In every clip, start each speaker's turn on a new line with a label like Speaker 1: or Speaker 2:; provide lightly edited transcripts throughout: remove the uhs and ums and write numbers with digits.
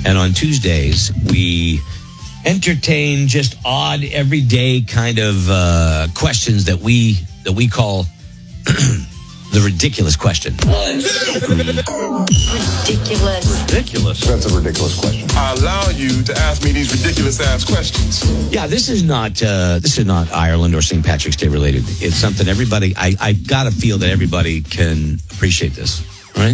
Speaker 1: And on Tuesdays, we entertain just odd, everyday kind of questions that we call the ridiculous question. 1, 2, 3.
Speaker 2: Ridiculous.
Speaker 3: That's a ridiculous question.
Speaker 4: I allow you to ask me these ridiculous ass questions.
Speaker 1: Yeah, this is not Ireland or St. Patrick's Day related. It's something everybody. I gotta feel that everybody can appreciate this, right?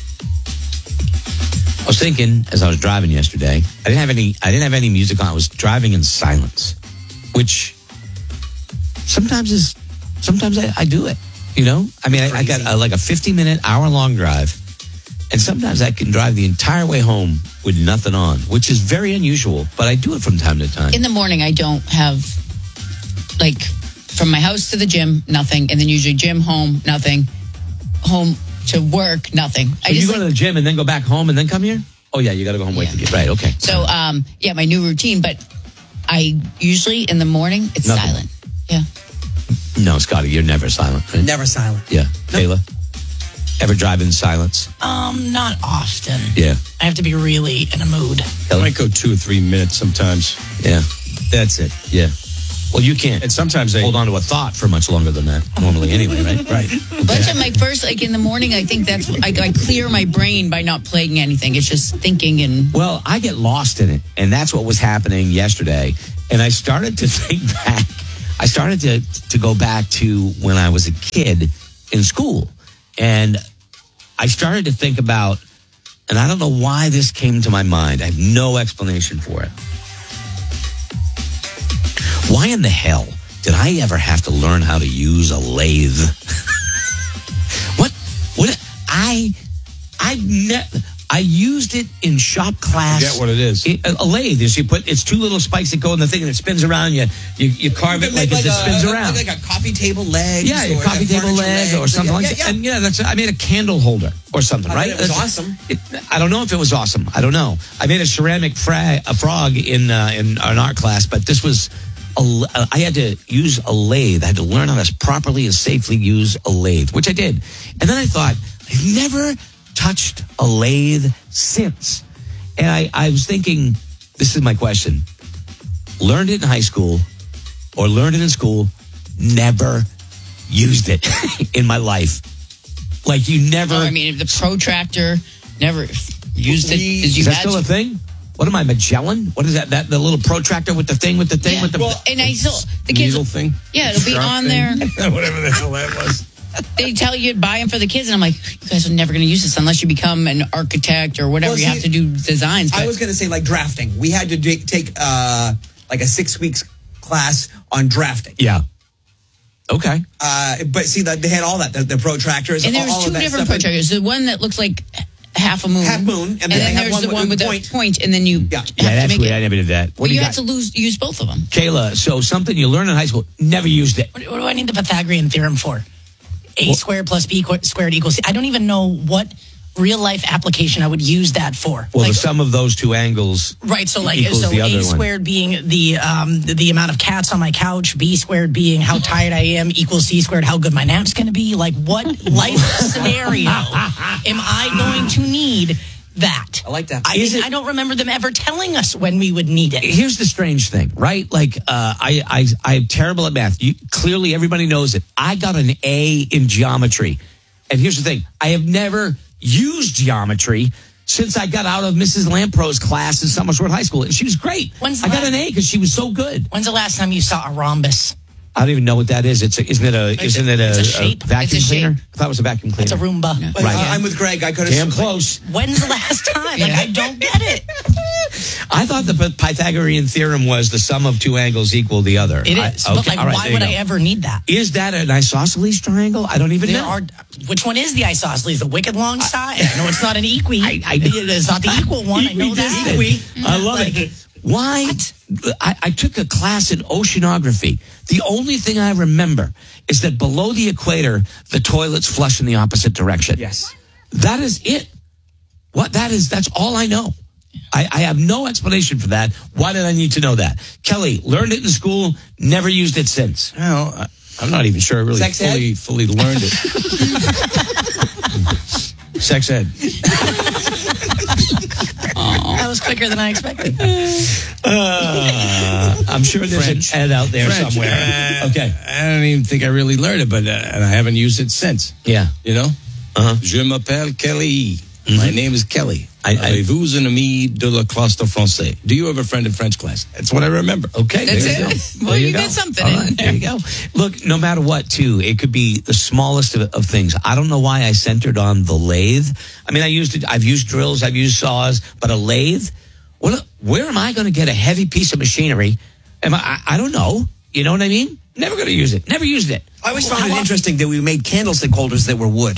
Speaker 1: I was thinking as I was driving yesterday. I didn't have any music on. I was driving in silence, which sometimes I do it. You know, I mean, I got like a 50-minute, hour-long drive, and sometimes I can drive the entire way home with nothing on, which is very unusual, but I do it from time to time.
Speaker 5: In the morning, I don't have, like, from my house to the gym, nothing, and then usually gym, home, nothing, home to work, nothing.
Speaker 1: So you go to the gym and then go back home and then come here? Oh, yeah, you got to go home, wait to get right, okay.
Speaker 5: So, my new routine, but I usually, in the morning, it's
Speaker 1: nothing.
Speaker 5: silent. Yeah.
Speaker 1: No, Scotty, you're never silent, right?
Speaker 6: Never silent.
Speaker 1: Yeah. No. Kayla? Ever drive in silence?
Speaker 2: Not often.
Speaker 1: Yeah.
Speaker 2: I have to be really in a mood.
Speaker 7: I might go 2 or 3 minutes sometimes.
Speaker 1: Yeah.
Speaker 7: That's it.
Speaker 1: Yeah. Well, you can't.
Speaker 7: And sometimes
Speaker 1: hold on to a thought for much longer than that, normally anyway, right?
Speaker 7: Right.
Speaker 5: That's my first, like in the morning, I think that's, I clear my brain by not playing anything. It's just thinking and...
Speaker 1: Well, I get lost in it, and that's what was happening yesterday. And I started to think back. I started to go back to when I was a kid in school. And I started to think about, and I don't know why this came to my mind. I have no explanation for it. Why in the hell did I ever have to learn how to use a lathe? What I used it in shop class.
Speaker 7: I forget what it is.
Speaker 1: A lathe is it's 2 little spikes that go in the thing and it spins around. You carve it like it spins around.
Speaker 6: Like a coffee table leg.
Speaker 1: Yeah, a coffee table leg or something like that. Yeah. And I made a candle holder or something, right?
Speaker 6: It was awesome.
Speaker 1: I don't know if it was awesome. I don't know. I made a ceramic frog in an art class, but this was. I had to use a lathe. I had to learn how to properly and safely use a lathe, which I did. And then I thought, I've never touched a lathe since. And I was thinking, this is my question. Learned it in high school or learned it in school, never used it in my life. Like you never...
Speaker 5: I mean, the protractor, never used it.
Speaker 1: Is that still a thing? What am I, Magellan? What is that? The little protractor with the thing with the thing with the...
Speaker 5: Well, and I still... The kids...
Speaker 7: Needle thing?
Speaker 5: Yeah, it'll be on there.
Speaker 7: Whatever the hell that was.
Speaker 5: They tell you to buy them for the kids, and I'm like, you guys are never going to use this unless you become an architect or whatever. You have to do designs.
Speaker 6: I was going to say, like, drafting. We had to take like a 6 weeks class on drafting.
Speaker 1: Yeah. Okay.
Speaker 6: But see, they had all that, the protractors.
Speaker 5: And there's 2 different protractors. The one that looks like half a moon.
Speaker 6: Half moon. And then
Speaker 5: there's the one with the point, and then you have to
Speaker 1: that's
Speaker 5: make
Speaker 1: weird.
Speaker 5: it.
Speaker 1: I never did that. What do
Speaker 5: you
Speaker 1: you
Speaker 5: have to use both of them.
Speaker 1: Kayla, so something you learned in high school, never used it.
Speaker 2: What do I need the Pythagorean theorem for? A squared plus B squared equals C. I don't even know what real life application I would use that for.
Speaker 1: Well, the sum of those 2 angles,
Speaker 2: right? So
Speaker 1: the other
Speaker 2: A squared being the amount of cats on my couch, B squared being how tired I am, equals C squared how good my nap's going to be. Like, what life scenario am I going to need that?
Speaker 6: I like that.
Speaker 2: I don't remember them ever telling us when we would need it.
Speaker 1: Here's the strange thing, right? Like, I'm terrible at math. Clearly, everybody knows it. I got an A in geometry. And here's the thing. I have never used geometry since I got out of Mrs. Lampro's class in Somerset High School. And she was great. I got an A because she was so good.
Speaker 2: When's the last time you saw a rhombus?
Speaker 1: I don't even know what that is. Isn't it a
Speaker 2: shape.
Speaker 1: Vacuum cleaner? I thought it was a vacuum cleaner.
Speaker 2: It's a Roomba.
Speaker 6: Yeah. Right. I'm with Greg. I could have...
Speaker 1: Damn close.
Speaker 2: When's the last time? Like, I don't get it.
Speaker 1: I thought the Pythagorean theorem was the sum of 2 angles equal the other.
Speaker 2: It is. But why would I ever need that?
Speaker 1: Is that an isosceles triangle? I don't even know.
Speaker 2: Which one is the isosceles? The wicked long side? No, it's not an equi. It's not the equal one. I know that.
Speaker 1: Equi. I love it. Why? I took a class in oceanography. The only thing I remember is that below the equator, the toilets flush in the opposite direction.
Speaker 6: Yes.
Speaker 1: That is it. That's all I know. I have no explanation for that. Why did I need to know that? Kelly, learned it in school, never used it since.
Speaker 7: Well, I'm not even sure I really fully learned it. Sex ed.
Speaker 2: was quicker than I expected.
Speaker 1: I'm sure there's
Speaker 7: French.
Speaker 1: an Ed out there
Speaker 7: French.
Speaker 1: somewhere. Okay.
Speaker 7: I don't even think I really learned it, but and I haven't used it since.
Speaker 1: Yeah.
Speaker 7: You know?
Speaker 1: Uh-huh.
Speaker 7: Je m'appelle Kelly. My name is Kelly.
Speaker 1: I-
Speaker 7: Avez-vous un ami de la classe de français? Do you have a friend in French class? That's what I remember.
Speaker 1: Okay.
Speaker 5: That's
Speaker 1: there you
Speaker 5: it.
Speaker 1: go.
Speaker 5: Well,
Speaker 1: There
Speaker 5: you
Speaker 1: go.
Speaker 5: got something
Speaker 1: All
Speaker 5: in
Speaker 1: right,
Speaker 5: there.
Speaker 1: there you go. Look, no matter what, too, it could be the smallest of things. I don't know why I centered on the lathe. I mean, I've used drills, I've used saws, but a lathe? Where am I going to get a heavy piece of machinery? I don't know. You know what I mean? Never going to use it. Never used it.
Speaker 6: I always found it interesting that we made candlestick holders that were wood.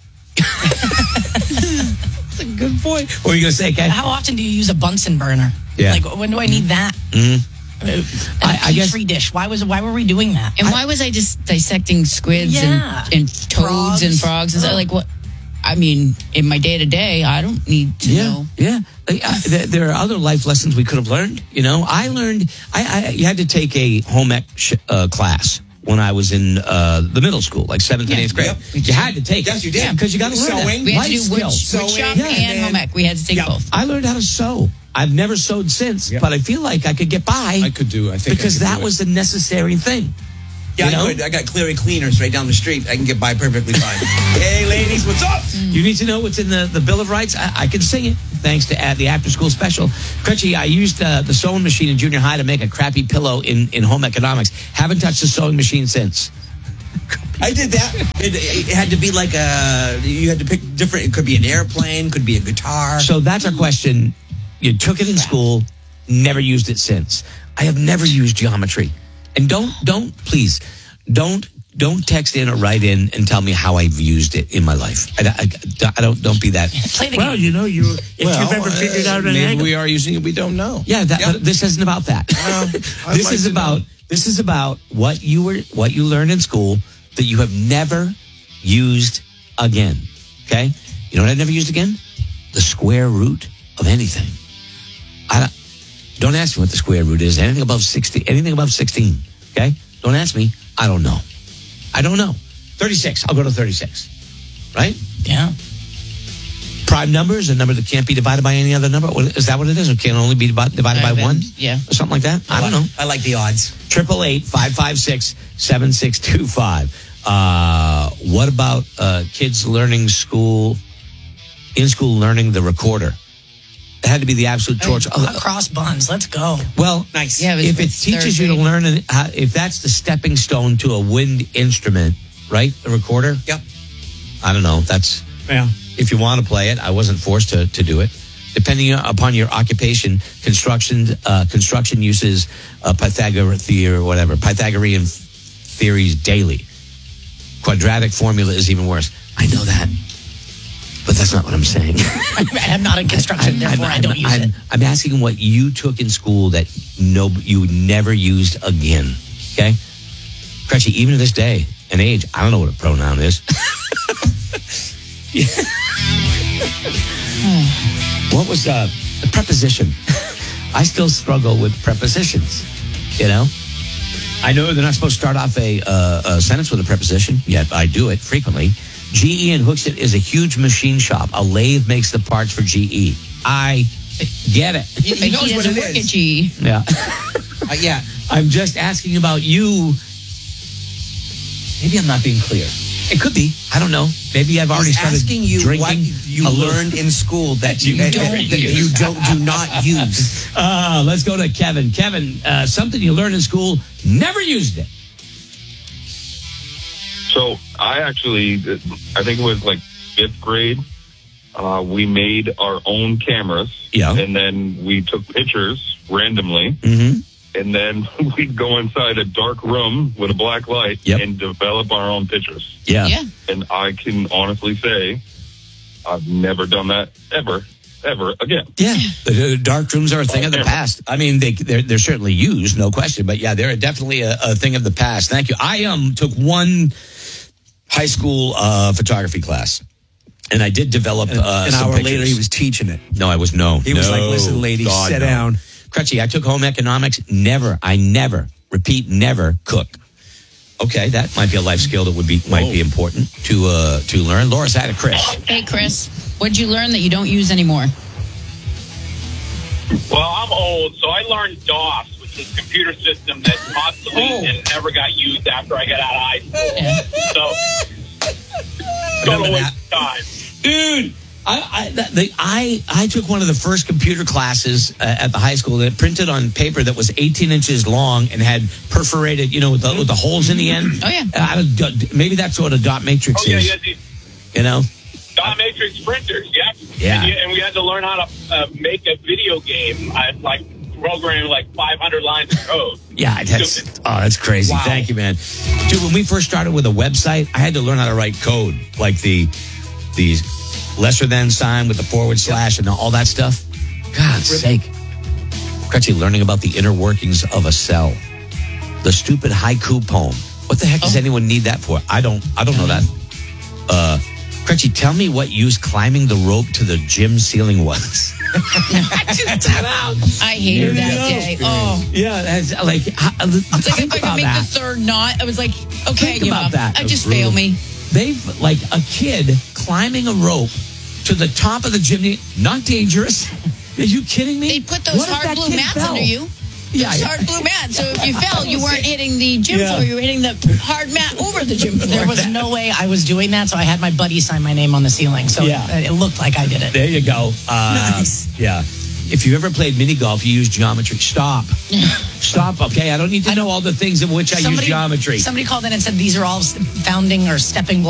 Speaker 1: That's a good point. What were you going to say, Ken?
Speaker 2: How often do you use a Bunsen burner?
Speaker 1: Yeah.
Speaker 2: Like, when do I need that?
Speaker 1: I guess-
Speaker 2: Free dish. Why were we doing that?
Speaker 5: And why was I just dissecting squids
Speaker 2: Yeah.
Speaker 5: and toads and frogs? And stuff? Like what? I mean, in my day to day, I don't need to know.
Speaker 1: Yeah. There are other life lessons we could have learned. You know, I learned, you had to take a home ec class when I was in the middle school, like 7th and 8th grade.
Speaker 6: Yep.
Speaker 1: You had to take
Speaker 6: Yes,
Speaker 1: it.
Speaker 6: you did.
Speaker 1: Because you got to learn
Speaker 6: Sewing.
Speaker 1: that.
Speaker 5: We had to
Speaker 1: Life
Speaker 5: do wood
Speaker 1: skills.
Speaker 5: shop
Speaker 6: Yeah,
Speaker 5: and home ec. We had to take
Speaker 6: Yeah.
Speaker 5: both.
Speaker 1: I learned how to sew. I've never sewed since, but I feel like I could get by.
Speaker 7: I think
Speaker 1: because
Speaker 7: I could
Speaker 1: that
Speaker 7: do it.
Speaker 1: was the necessary thing.
Speaker 6: Yeah,
Speaker 1: You know?
Speaker 6: I could. I got Cleary Cleaners right down the street. I can get by perfectly fine. Hey, ladies, what's up?
Speaker 1: You need to know what's in the Bill of Rights. I can sing it thanks to the after school special. Crutchy, I used the sewing machine in junior high to make a crappy pillow in home economics. Haven't touched the sewing machine since.
Speaker 6: I did that. It had to be like you had to pick different. It could be an airplane, could be a guitar.
Speaker 1: So that's our question. You took it in school, never used it since. I have never used geometry. And please, don't text in or write in and tell me how I've used it in my life. Don't be that.
Speaker 2: Play the
Speaker 1: Well,
Speaker 2: game.
Speaker 1: you know, if you've ever figured out an
Speaker 7: maybe
Speaker 1: angle.
Speaker 7: we are using it. We don't know.
Speaker 1: Yeah, but this isn't about that.
Speaker 7: I'd like to know.
Speaker 1: This is about what you learned in school that you have never used again. Okay? You know what I've never used again? The square root of anything. Don't ask me what the square root is. Anything above 16. Okay? Don't ask me. I don't know. 36. I'll go to 36. Right?
Speaker 2: Yeah.
Speaker 1: Prime number is a number that can't be divided by any other number. Is that what it is? Or can only be divided by one?
Speaker 5: Yeah.
Speaker 1: Or something like that? I don't know.
Speaker 6: I like the odds.
Speaker 1: 888-556-7625. What about kids learning in school learning the recorder? It had to be the absolute torture.
Speaker 2: Cross buns. Let's go.
Speaker 1: Well,
Speaker 6: Nice.
Speaker 5: Yeah,
Speaker 1: if it teaches you to learn, if that's the stepping stone to a wind instrument, right? The recorder?
Speaker 6: Yep.
Speaker 1: I don't know. That's,
Speaker 6: Yeah.
Speaker 1: if you want to play it, I wasn't forced to do it. Depending upon your occupation, construction uses Pythagorean theories daily. Quadratic formula is even worse. I know that, but that's not what I'm saying.
Speaker 2: I'm not in construction, therefore I don't use it.
Speaker 1: I'm asking what you took in school that you never used again. Okay, Crutchy, even to this day and age, I don't know what a pronoun is. What was the preposition? I still struggle with prepositions. You know, I know they're not supposed to start off a sentence with a preposition, yet I do it frequently. GE in Hooksett is a huge machine shop. A lathe makes the parts for GE. I get it.
Speaker 6: He
Speaker 5: But
Speaker 6: knows
Speaker 5: he
Speaker 6: what
Speaker 5: doesn't
Speaker 6: it
Speaker 5: work
Speaker 6: is.
Speaker 5: at GE.
Speaker 1: Yeah.
Speaker 6: Yeah.
Speaker 1: I'm just asking about you. Maybe I'm not being clear. It could be. I don't know. Maybe I've already
Speaker 6: He's
Speaker 1: started
Speaker 6: asking you
Speaker 1: drinking
Speaker 6: what you
Speaker 1: a little.
Speaker 6: learned in school that you
Speaker 1: don't
Speaker 6: do not use.
Speaker 1: Let's go to Kevin. Kevin, something you learned in school, never used it.
Speaker 3: So I think it was like 5th grade. We made our own cameras.
Speaker 1: Yeah.
Speaker 3: And then we took pictures randomly.
Speaker 1: Mm-hmm.
Speaker 3: And then we'd go inside a dark room with a black light
Speaker 1: Yep.
Speaker 3: and develop our own pictures.
Speaker 1: Yeah.
Speaker 5: Yeah.
Speaker 3: And I can honestly say I've never done that ever again.
Speaker 1: Yeah. The dark rooms are a thing of the past. I mean, they're certainly used, no question. But yeah, they're definitely a thing of the past. Thank you. I took one high school photography class. And I did develop
Speaker 6: An
Speaker 1: some
Speaker 6: hour
Speaker 1: pictures.
Speaker 6: later, he was teaching it.
Speaker 1: No, I was
Speaker 6: He was like, "Listen, lady, sit down."
Speaker 1: Crutchy, I took home economics. I never cook. Okay, that might be a life skill that might be important to learn. Laura's had it, Chris.
Speaker 5: Hey, Chris, what'd you learn that you don't use anymore?
Speaker 8: Well, I'm old, so I learned DOS, which is a computer system that's obsolete and never got used after I got out of high school. So, total waste of time.
Speaker 1: Dude, I took one of the first computer classes at the high school that printed on paper that was 18 inches long and had perforated, with the holes in the end.
Speaker 5: Oh, yeah.
Speaker 1: Maybe that's what a dot matrix
Speaker 8: Oh, yeah,
Speaker 1: is.
Speaker 8: yeah. These dot matrix printers,
Speaker 1: Yeah.
Speaker 8: And we had to learn how to make a video game, programming 500 lines of code.
Speaker 1: Yeah, that's crazy.
Speaker 6: Wow.
Speaker 1: Thank you, man. Dude, when we first started with a website, I had to learn how to write code, like the lesser than sign with the / and all that stuff. God's sake. Crutchy, learning about the inner workings of a cell. The stupid haiku poem. What the heck does anyone need that for? I don't know that. Crutchy, tell me what use climbing the rope to the gym ceiling was. I just got out.
Speaker 5: I hated that day. Oh.
Speaker 1: Yeah, that's
Speaker 5: It's like if I could make the third knot, I was like, okay,
Speaker 1: Think about that.
Speaker 5: just fail me.
Speaker 1: They've like a kid climbing a rope to the top of the chimney. Not dangerous. Are you kidding me?
Speaker 5: They put those
Speaker 1: What if
Speaker 5: hard
Speaker 1: that
Speaker 5: blue
Speaker 1: kid
Speaker 5: mats
Speaker 1: fell?
Speaker 5: under you.
Speaker 1: Yeah,
Speaker 5: Those hard blue mats. So if you fell, you weren't hitting the gym floor. You were hitting the hard mat over the gym floor.
Speaker 2: There was no way I was doing that, so I had my buddy sign my name on the ceiling. So it looked like I did it.
Speaker 1: There you go.
Speaker 2: Nice.
Speaker 1: Yeah. If you've ever played mini golf, you use geometry. Stop. Stop, okay? I don't need to know all the things in which I use geometry.
Speaker 2: Somebody called in and said these are all founding or stepping blocks